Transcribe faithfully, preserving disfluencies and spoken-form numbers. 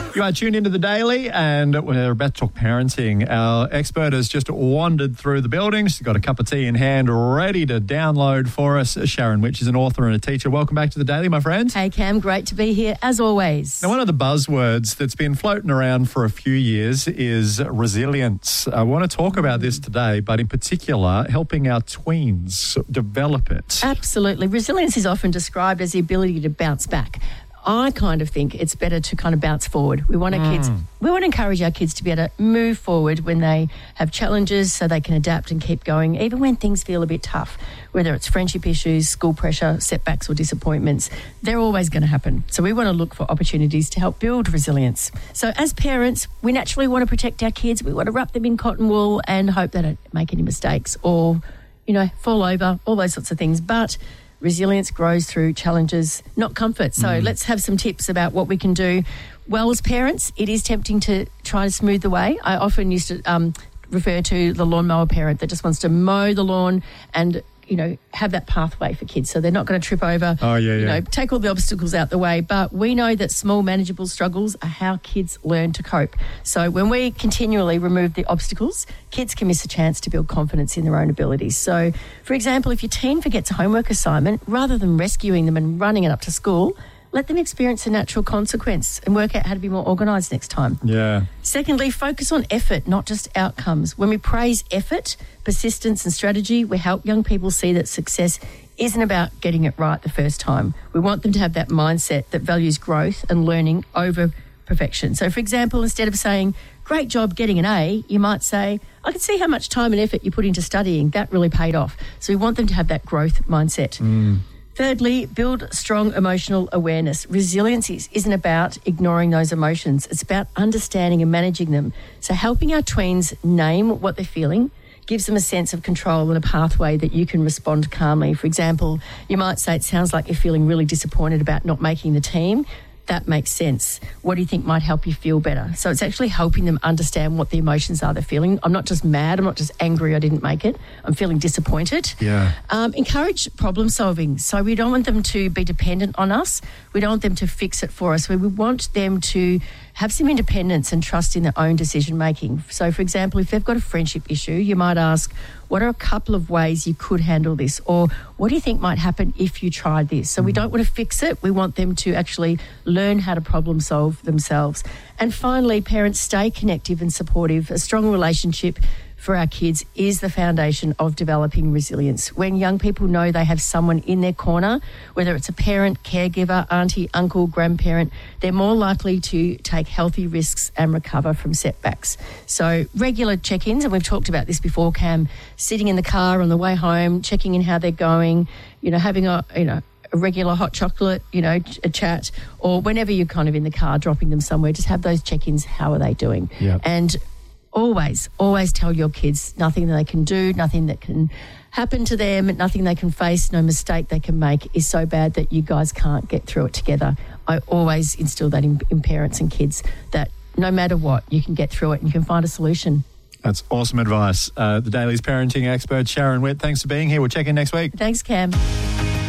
You are tuned into The Daily, and we're about to talk parenting. Our expert has just wandered through the building. She's got a cup of tea in hand, ready to download for us. Sharon Which is an author and a teacher. Welcome back to The Daily, my friend. Hey, Cam. Great to be here, as always. Now, one of the buzzwords that's been floating around for a few years is resilience. I want to talk about this today, but in particular, helping our tweens develop it. Absolutely. Resilience is often described as the ability to bounce back. I kind of think it's better to kind of bounce forward. We want our mm. kids, we want to encourage our kids to be able to move forward when they have challenges so they can adapt and keep going, even when things feel a bit tough, whether it's friendship issues, school pressure, setbacks or disappointments. They're always going to happen. So we want to look for opportunities to help build resilience. So as parents, we naturally want to protect our kids. We want to wrap them in cotton wool and hope they don't make any mistakes or, you know, fall over, all those sorts of things. But resilience grows through challenges, not comfort. So mm. let's have some tips about what we can do. Well, as parents, it is tempting to try to smooth the way. I often used to um, refer to the lawnmower parent that just wants to mow the lawn and, you know, have that pathway for kids so they're not going to trip over, oh, yeah, you yeah. know, take all the obstacles out the way. But we know that small manageable struggles are how kids learn to cope. So when we continually remove the obstacles, kids can miss a chance to build confidence in their own abilities. So, for example, if your teen forgets a homework assignment, rather than rescuing them and running it up to school, let them experience a natural consequence and work out how to be more organised next time. Yeah. Secondly, focus on effort, not just outcomes. When we praise effort, persistence and strategy, we help young people see that success isn't about getting it right the first time. We want them to have that mindset that values growth and learning over perfection. So, for example, instead of saying, great job getting an A, you might say, I can see how much time and effort you put into studying. That really paid off. So we want them to have that growth mindset. Mm. Thirdly, build strong emotional awareness. Resilience is, isn't about ignoring those emotions. It's about understanding and managing them. So helping our tweens name what they're feeling gives them a sense of control and a pathway that you can respond calmly. For example, you might say, it sounds like you're feeling really disappointed about not making the team. That makes sense. What do you think might help you feel better? So it's actually helping them understand what the emotions are they're feeling. I'm not just mad. I'm not just angry I didn't make it. I'm feeling disappointed. Yeah. Um, encourage problem solving. So we don't want them to be dependent on us. We don't want them to fix it for us. We want them to have some independence and trust in their own decision making. So, for example, if they've got a friendship issue, you might ask, what are a couple of ways you could handle this? Or what do you think might happen if you tried this? So we don't want to fix it. We want them to actually learn how to problem solve themselves. And finally, parents, stay connective and supportive. A strong relationship for our kids is the foundation of developing resilience. When young people know they have someone in their corner, whether it's a parent, caregiver, auntie, uncle, grandparent, they're more likely to take healthy risks and recover from setbacks. So regular check-ins, and we've talked about this before, Cam, sitting in the car on the way home, checking in how they're going, you know, having a, you know, a regular hot chocolate, you know, a chat, or whenever you're kind of in the car, dropping them somewhere, just have those check-ins. How are they doing? Yep. And always, always tell your kids nothing that they can do, nothing that can happen to them, nothing they can face, no mistake they can make is so bad that you guys can't get through it together. I always instill that in, in parents and kids, that no matter what, you can get through it and you can find a solution. That's awesome advice. Uh, the Daily's parenting expert, Sharon Whitt, thanks for being here. We'll check in next week. Thanks, Cam.